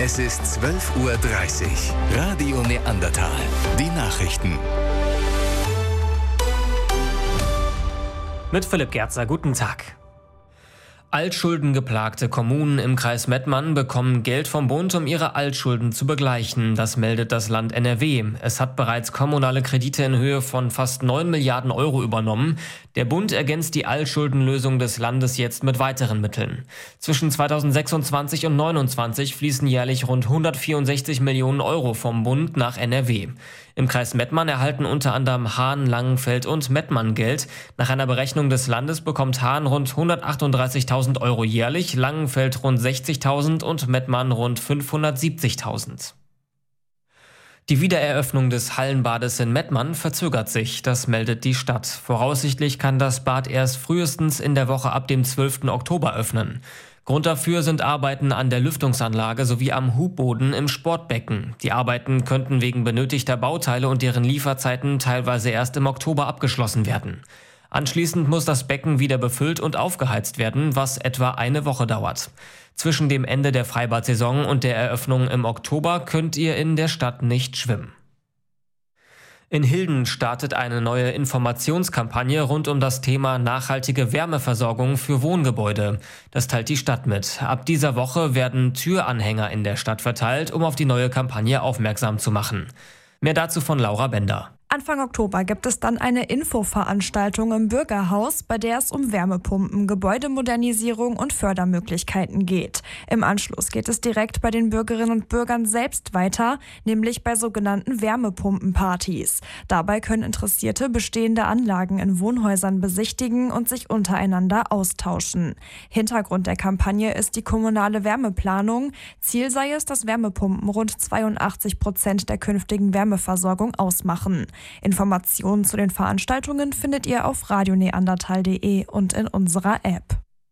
Es ist 12:30 Uhr. Radio Neandertal. Die Nachrichten. Mit Philipp Gerzer, guten Tag. Altschuldengeplagte Kommunen im Kreis Mettmann bekommen Geld vom Bund, um ihre Altschulden zu begleichen. Das meldet das Land NRW. Es hat bereits kommunale Kredite in Höhe von fast 9 Milliarden Euro übernommen. Der Bund ergänzt die Altschuldenlösung des Landes jetzt mit weiteren Mitteln. Zwischen 2026 und 2029 fließen jährlich rund 164 Millionen Euro vom Bund nach NRW. Im Kreis Mettmann erhalten unter anderem Hahn, Langenfeld und Mettmann Geld. Nach einer Berechnung des Landes bekommt Hahn rund 138.000 Euro jährlich, Langenfeld rund 60.000 und Mettmann rund 570.000. Die Wiedereröffnung des Hallenbades in Mettmann verzögert sich, das meldet die Stadt. Voraussichtlich kann das Bad erst frühestens in der Woche ab dem 12. Oktober öffnen. Grund dafür sind Arbeiten an der Lüftungsanlage sowie am Hubboden im Sportbecken. Die Arbeiten könnten wegen benötigter Bauteile und deren Lieferzeiten teilweise erst im Oktober abgeschlossen werden. Anschließend muss das Becken wieder befüllt und aufgeheizt werden, was etwa eine Woche dauert. Zwischen dem Ende der Freibad-Saison und der Eröffnung im Oktober könnt ihr in der Stadt nicht schwimmen. In Hilden startet eine neue Informationskampagne rund um das Thema nachhaltige Wärmeversorgung für Wohngebäude. Das teilt die Stadt mit. Ab dieser Woche werden Türanhänger in der Stadt verteilt, um auf die neue Kampagne aufmerksam zu machen. Mehr dazu von Laura Bender. Anfang Oktober gibt es dann eine Infoveranstaltung im Bürgerhaus, bei der es um Wärmepumpen, Gebäudemodernisierung und Fördermöglichkeiten geht. Im Anschluss geht es direkt bei den Bürgerinnen und Bürgern selbst weiter, nämlich bei sogenannten Wärmepumpenpartys. Dabei können Interessierte bestehende Anlagen in Wohnhäusern besichtigen und sich untereinander austauschen. Hintergrund der Kampagne ist die kommunale Wärmeplanung. Ziel sei es, dass Wärmepumpen rund 82% der künftigen Wärmeversorgung ausmachen. Informationen zu den Veranstaltungen findet ihr auf radioneandertal.de und in unserer App.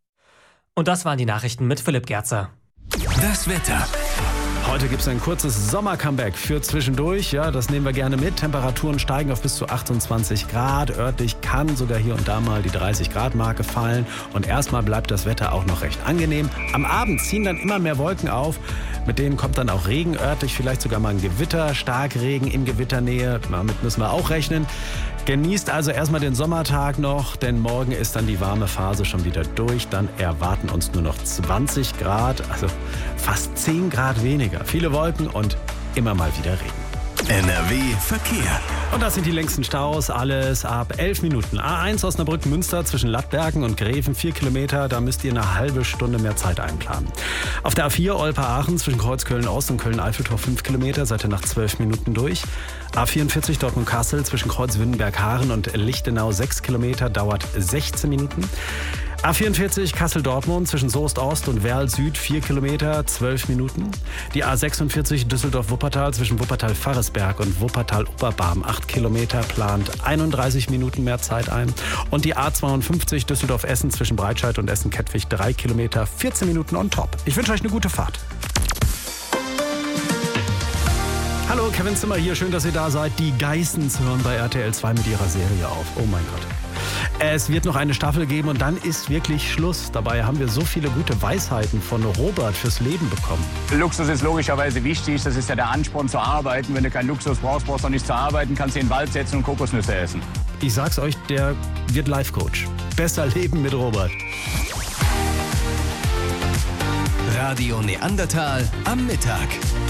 Und das waren die Nachrichten mit Philipp Gerzer. Das Wetter. Heute gibt es ein kurzes Sommer-Comeback für zwischendurch. Ja, das nehmen wir gerne mit. Temperaturen steigen auf bis zu 28 Grad. Örtlich kann sogar hier und da mal die 30-Grad-Marke fallen. Und erstmal bleibt das Wetter auch noch recht angenehm. Am Abend ziehen dann immer mehr Wolken auf. Mit denen kommt dann auch Regen örtlich, vielleicht sogar mal ein Gewitter, Starkregen in Gewitternähe. Damit müssen wir auch rechnen. Genießt also erstmal den Sommertag noch, denn morgen ist dann die warme Phase schon wieder durch. Dann erwarten uns nur noch 20 Grad, also fast 10 Grad weniger. Viele Wolken und immer mal wieder Regen. NRW Verkehr. Und das sind die längsten Staus, alles ab 11 Minuten. A1 Osnabrück-Münster zwischen Lattbergen und Greven 4 Kilometer, da müsst ihr eine halbe Stunde mehr Zeit einplanen. Auf der A4 Olpe-Aachen zwischen Kreuz Köln-Ost und Köln-Eiffeltor 5 Kilometer, seid ihr nach 12 Minuten durch. A44 Dortmund-Kassel zwischen Kreuz-Wünnenberg-Haaren und Lichtenau 6 Kilometer, dauert 16 Minuten. A44 Kassel-Dortmund zwischen Soest-Ost und Werl-Süd 4 Kilometer, 12 Minuten. Die A46 Düsseldorf-Wuppertal zwischen Wuppertal-Farresberg und Wuppertal-Oberbarm 8 Kilometer, plant 31 Minuten mehr Zeit ein. Und die A52 Düsseldorf-Essen zwischen Breitscheid und Essen-Kettwig 3 Kilometer, 14 Minuten on top. Ich wünsche euch eine gute Fahrt. Hallo, Kevin Zimmer hier, schön, dass ihr da seid. Die Geissens hören bei RTL 2 mit ihrer Serie auf. Oh mein Gott. Es wird noch eine Staffel geben und dann ist wirklich Schluss. Dabei haben wir so viele gute Weisheiten von Robert fürs Leben bekommen. Luxus ist logischerweise wichtig. Das ist ja der Ansporn zu arbeiten. Wenn du keinen Luxus brauchst, brauchst du auch nicht zu arbeiten. Kannst dir in den Wald setzen und Kokosnüsse essen. Ich sag's euch, der wird Life-Coach. Besser leben mit Robert. Radio Neandertal am Mittag.